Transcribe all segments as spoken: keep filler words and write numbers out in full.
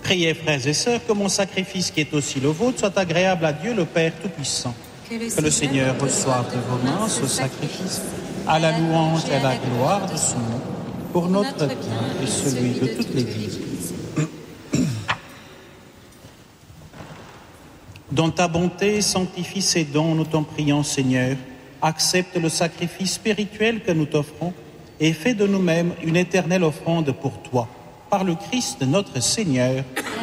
Priez, frères et sœurs, que mon sacrifice, qui est aussi le vôtre, soit agréable à Dieu le Père Tout-Puissant. Que le, que le Seigneur, Seigneur reçoive de vos mains ce sacrifice, à la louange et à la gloire de son nom, pour notre bien et celui de toute l'Église. Dans ta bonté, sanctifie ces dons, nous t'en prions, Seigneur. Accepte le sacrifice spirituel que nous t'offrons et fais de nous-mêmes une éternelle offrande pour toi. Par le Christ notre Seigneur.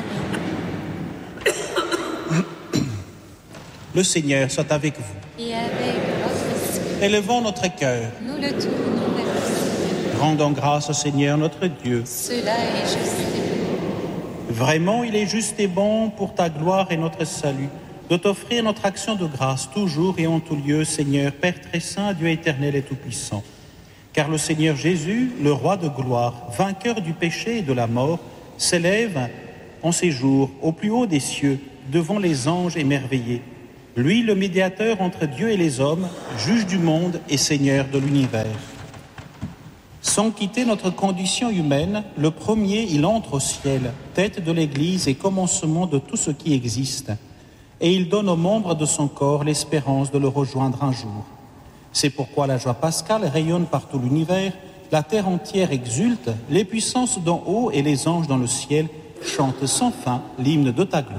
Le Seigneur soit avec vous. Et avec votre esprit. Élevons notre cœur. Nous le tournons vers le Seigneur. Rendons grâce au Seigneur notre Dieu. Cela est juste et bon. Vraiment, il est juste et bon pour ta gloire et notre salut de t'offrir notre action de grâce toujours et en tout lieu, Seigneur, Père très saint, Dieu éternel et tout-puissant. Car le Seigneur Jésus, le roi de gloire, vainqueur du péché et de la mort, s'élève en ces jours au plus haut des cieux, devant les anges émerveillés. Lui, le médiateur entre Dieu et les hommes, juge du monde et Seigneur de l'univers. Sans quitter notre condition humaine, le premier, il entre au ciel, tête de l'Église et commencement de tout ce qui existe. Et il donne aux membres de son corps l'espérance de le rejoindre un jour. C'est pourquoi la joie pascale rayonne par tout l'univers, la terre entière exulte, les puissances d'en haut et les anges dans le ciel chantent sans fin l'hymne de ta gloire.